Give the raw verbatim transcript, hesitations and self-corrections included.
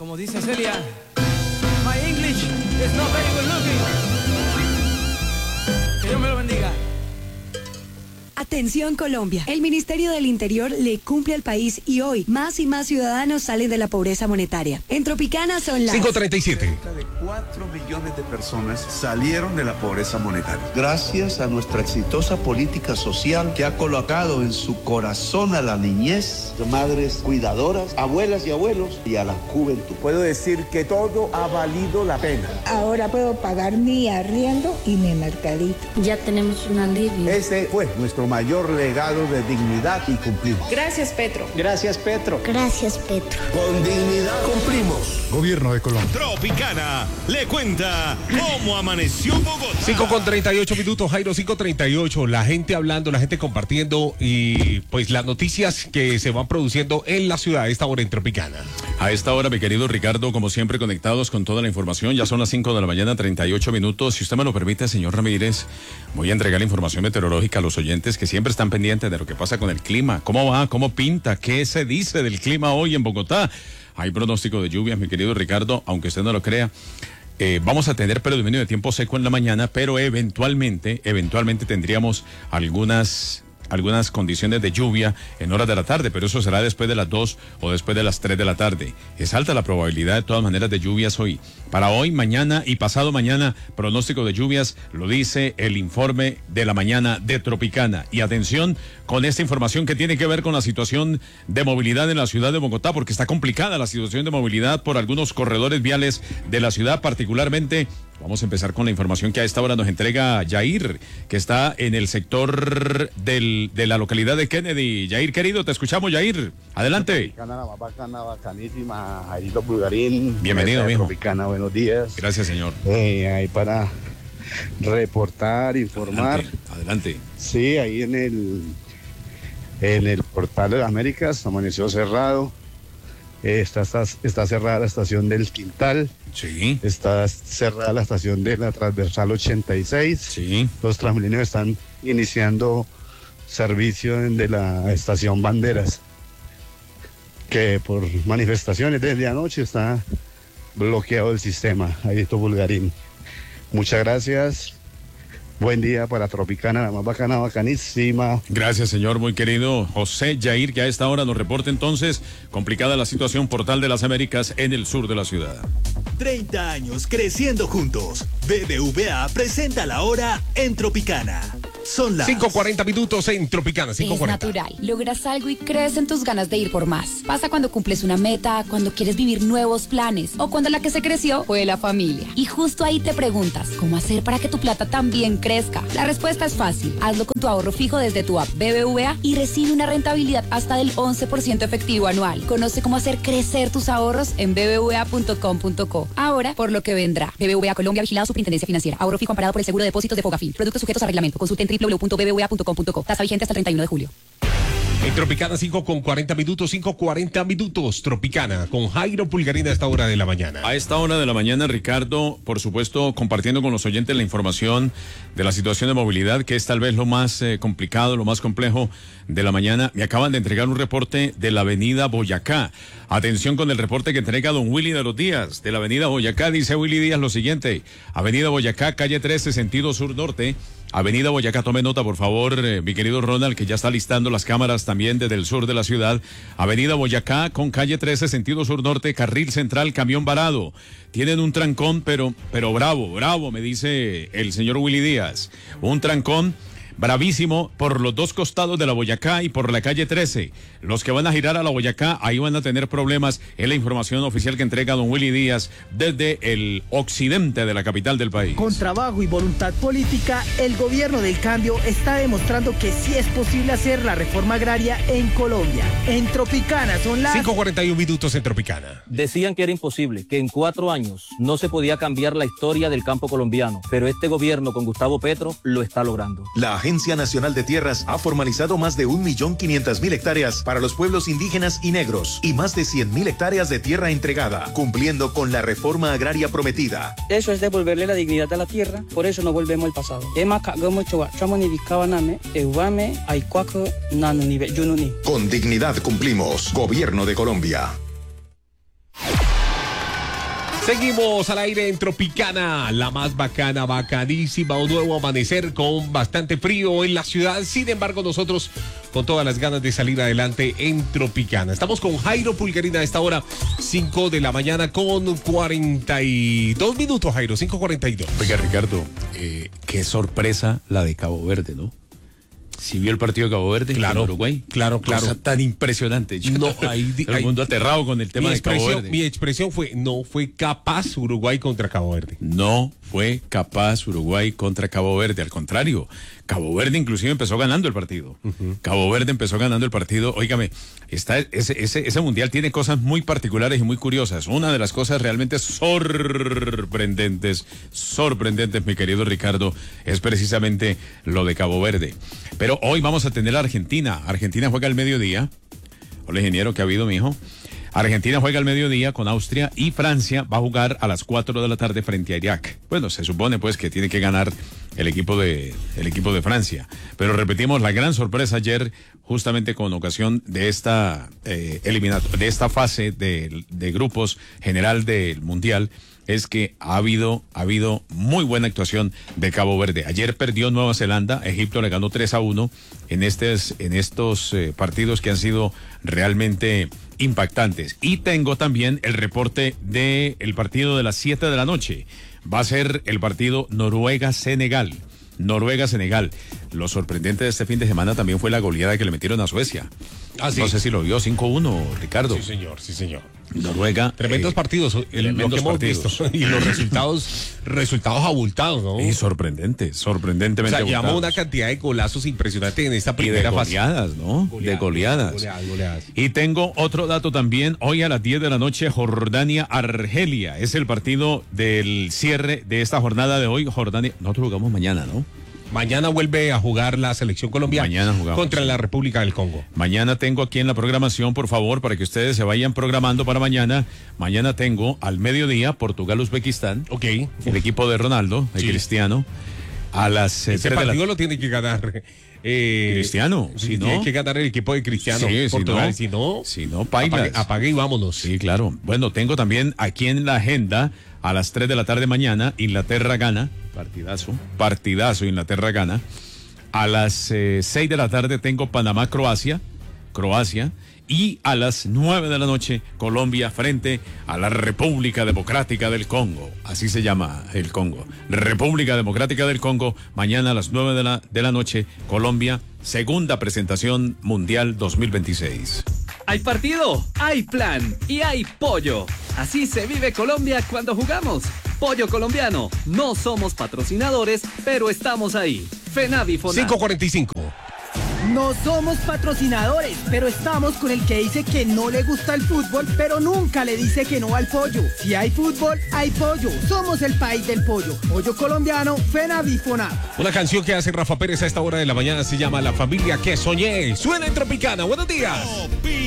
Como dice Celia, my English is not very good looking. Que Dios me lo bendiga. Atención Colombia, el Ministerio del Interior le cumple al país y hoy más y más ciudadanos salen de la pobreza monetaria. En Tropicana son las cinco treinta y siete. Cerca de cuatro millones de personas salieron de la pobreza monetaria. Gracias a nuestra exitosa política social que ha colocado en su corazón a la niñez, madres cuidadoras, abuelas y abuelos y a la juventud. Puedo decir que todo ha valido la pena. Ahora puedo pagar mi arriendo y mi mercadito. Ya tenemos un alivio. Ese fue nuestro mayor legado de dignidad y cumplimos. Gracias, Petro. Gracias, Petro. Gracias, Petro. Con dignidad cumplimos. Gobierno de Colombia. Tropicana le cuenta cómo amaneció Bogotá. cinco con treinta y ocho minutos, Jairo, cinco treinta y ocho. La gente hablando, la gente compartiendo y pues las noticias que se van produciendo en la ciudad a esta hora en Tropicana. A esta hora, mi querido Ricardo, como siempre, conectados con toda la información. Ya son las cinco de la mañana, treinta y ocho minutos. Si usted me lo permite, señor Ramírez, voy a entregar información meteorológica a los oyentes que siempre están pendientes de lo que pasa con el clima. ¿Cómo va? ¿Cómo pinta? ¿Qué se dice del clima hoy en Bogotá? Hay pronóstico de lluvias, mi querido Ricardo, aunque usted no lo crea. Eh, vamos a tener predominio de tiempo seco en la mañana, pero eventualmente, eventualmente tendríamos algunas... algunas condiciones de lluvia en horas de la tarde, pero eso será después de las dos o después de las tres de la tarde. Es alta la probabilidad de todas maneras de lluvias hoy. Para hoy, mañana y pasado mañana, pronóstico de lluvias, lo dice el informe de la mañana de Tropicana. Y atención con esta información que tiene que ver con la situación de movilidad en la ciudad de Bogotá, porque está complicada la situación de movilidad por algunos corredores viales de la ciudad, particularmente. Vamos a empezar con la información que a esta hora nos entrega Yair, que está en el sector del, de la localidad de Kennedy. Yair, querido, te escuchamos, Yair. Adelante. Bacana, bacana, bacanísima. Jairito Pulgarín. Bienvenido, mijo. Tropicana, buenos días. Gracias, señor. Eh, ahí para reportar, informar. Adelante, adelante. Sí, ahí en el, en el portal de las Américas amaneció cerrado. Eh, está, está, está cerrada la estación del Quintal. Sí. Está cerrada la estación de la transversal ochenta y seis. Sí. Los Transmilenios están iniciando servicio de la estación Banderas, que por manifestaciones desde anoche está bloqueado el sistema. Ahí está Bulgarín. Muchas gracias. Buen día para Tropicana, la más bacana, bacanísima. Gracias, señor, muy querido José Yair, que a esta hora nos reporta entonces complicada la situación Portal de las Américas en el sur de la ciudad. treinta años creciendo juntos. B B V A presenta la hora en Tropicana. Son las cinco cuarenta minutos en Tropicana, cinco cuarenta. Es natural. Logras algo y crees en tus ganas de ir por más. Pasa cuando cumples una meta, cuando quieres vivir nuevos planes o cuando la que se creció fue la familia. Y justo ahí te preguntas, ¿cómo hacer para que tu plata también crezca? La respuesta es fácil. Hazlo con tu ahorro fijo desde tu app B B V A y recibe una rentabilidad hasta del once por ciento efectivo anual. Conoce cómo hacer crecer tus ahorros en b b v a punto com punto co. Ahora, por lo que vendrá. B B V A Colombia, vigilado Superintendencia Financiera. Ahorro fijo amparado por el Seguro de Depósitos de Fogafín. Productos sujetos a reglamento. Consulte en w w w punto b b v a punto com punto co. Tasa vigente hasta el treinta y uno de julio. En Tropicana, cinco con cuarenta minutos, cinco cuarenta minutos, Tropicana, con Jairo Pulgarín a esta hora de la mañana. A esta hora de la mañana, Ricardo, por supuesto, compartiendo con los oyentes la información de la situación de movilidad, que es tal vez lo más eh, complicado, lo más complejo de la mañana. Me acaban de entregar un reporte de la avenida Boyacá. Atención con el reporte que entrega don Willy de los Díaz, de la avenida Boyacá. Dice Willy Díaz lo siguiente: avenida Boyacá, calle trece, sentido sur-norte. Avenida Boyacá, tome nota por favor, eh, mi querido Ronald, que ya está listando las cámaras también desde el sur de la ciudad. Avenida Boyacá con calle trece, sentido sur-norte, carril central, camión varado. Tienen un trancón, pero, pero bravo, bravo, me dice el señor Willy Díaz. Un trancón bravísimo por los dos costados de la Boyacá y por la calle trece. Los que van a girar a la Boyacá, ahí van a tener problemas. Es la información oficial que entrega don Willy Díaz desde el occidente de la capital del país. Con trabajo y voluntad política, el gobierno del cambio está demostrando que sí es posible hacer la reforma agraria en Colombia. En Tropicana son las cinco cuarenta y uno minutos en Tropicana. Decían que era imposible, que en cuatro años no se podía cambiar la historia del campo colombiano, pero este gobierno con Gustavo Petro lo está logrando. La Agencia Nacional de Tierras ha formalizado más de un millón quinientas mil hectáreas para los pueblos indígenas y negros y más de cien mil hectáreas de tierra entregada, cumpliendo con la reforma agraria prometida. Eso es devolverle la dignidad a la tierra, por eso no volvemos al pasado. Con dignidad cumplimos. Gobierno de Colombia. Seguimos al aire en Tropicana, la más bacana, bacanísima, un nuevo amanecer con bastante frío en la ciudad. Sin embargo, nosotros con todas las ganas de salir adelante en Tropicana. Estamos con Jairo Pulgarina a esta hora, cinco de la mañana con cuarenta y dos minutos, Jairo, cinco cuarenta y dos. Oiga, Ricardo, eh, qué sorpresa la de Cabo Verde, ¿no? ¿Sí vio el partido de Cabo Verde claro, con Uruguay? Claro, claro. Cosa tan impresionante. Yo, no, ahí, el ahí, mundo aterrado con el tema de Cabo Verde. Mi expresión fue, no fue capaz Uruguay contra Cabo Verde. No fue capaz Uruguay contra Cabo Verde. Al contrario, Cabo Verde inclusive empezó ganando el partido. Uh-huh. Cabo Verde empezó ganando el partido. Óigame, está, ese, ese, ese mundial tiene cosas muy particulares y muy curiosas. Una de las cosas realmente sorprendentes, sorprendentes, mi querido Ricardo, es precisamente lo de Cabo Verde. Pero hoy vamos a tener a Argentina. Argentina juega al mediodía. Hola, ingeniero, ¿qué ha habido, mijo? Argentina juega al mediodía con Austria y Francia va a jugar a las cuatro de la tarde frente a Irak. Bueno, se supone pues que tiene que ganar el equipo de, el equipo de Francia. Pero repetimos, la gran sorpresa ayer, justamente con ocasión de esta eh, eliminato- de esta fase de, de grupos general del Mundial, es que ha habido, ha habido muy buena actuación de Cabo Verde. Ayer perdió Nueva Zelanda, Egipto le ganó tres a uno en, estes, en estos eh, partidos que han sido realmente impactantes. Y tengo también el reporte del partido de las siete de la noche. Va a ser el partido Noruega-Senegal. Noruega-Senegal. Lo sorprendente de este fin de semana también fue la goleada que le metieron a Suecia. Ah, sí. No sé si lo vio, cinco uno, Ricardo. Sí, señor, sí, señor. Noruega. Tremendos eh, partidos, el, tremendos lo que hemos partidos. visto. Y los resultados, resultados abultados, ¿no? Y sorprendente, sorprendentemente O sea, abultados. llamó una cantidad de golazos impresionantes en esta Y de primera fase. goleadas, ¿no? Goleadas, de goleadas. goleadas, goleadas. Y tengo otro dato también. Hoy a las diez de la noche, Jordania-Argelia. Es el partido del cierre de esta jornada de hoy. Jordania. Nosotros jugamos mañana, ¿no? Mañana vuelve a jugar la selección colombiana Mañana jugamos, contra sí. la República del Congo. Mañana tengo aquí en la programación, por favor, para que ustedes se vayan programando para mañana. Mañana tengo al mediodía Portugal-Uzbekistán. Ok. El equipo de Ronaldo, de Sí. Cristiano. A las eh, Ese tres de la partido lo tiene que ganar. Eh, Cristiano, si no. Tiene que ganar el equipo de Cristiano. Sí, Portugal, si si no, Si no, pailas. apague, apague y vámonos. Sí, claro. Bueno, tengo también aquí en la agenda a las tres de la tarde mañana, Inglaterra gana. Partidazo. Partidazo, Inglaterra gana. A las eh, seis de la tarde tengo Panamá-Croacia. Croacia. Y a las nueve de la noche, Colombia frente a la República Democrática del Congo. Así se llama el Congo. República Democrática del Congo. Mañana a las nueve de la, de la noche, Colombia. Segunda presentación mundial dos mil veintiséis. Hay partido, hay plan y hay pollo. Así se vive Colombia cuando jugamos. Pollo colombiano. No somos patrocinadores, pero estamos ahí. FENAVI FONAC. cinco cuarenta y cinco. No somos patrocinadores, pero estamos con el que dice que no le gusta el fútbol, pero nunca le dice que no al pollo. Si hay fútbol, hay pollo. Somos el país del pollo. Pollo colombiano, FENAVI FONAC. Una canción que hace Rafa Pérez a esta hora de la mañana se llama La Familia que Soñé. Suena en Tropicana. Buenos días.